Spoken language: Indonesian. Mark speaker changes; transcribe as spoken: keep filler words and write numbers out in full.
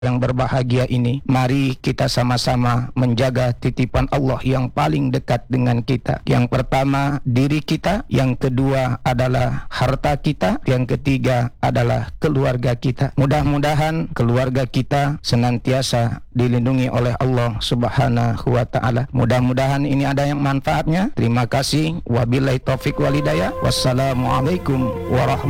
Speaker 1: yang berbahagia ini, mari kita sama-sama menjaga titipan Allah yang paling dekat dengan kita. Yang pertama diri kita, yang kedua adalah harta kita, yang ketiga adalah keluarga kita. Mudah-mudahan keluarga kita senantiasa dilindungi oleh Allah Subhanahu wa taala. Mudah-mudahan ini ada yang manfaatnya. Terima kasih. Wabillahi taufik wal hidayah. Wassalamualaikum warahmatullahi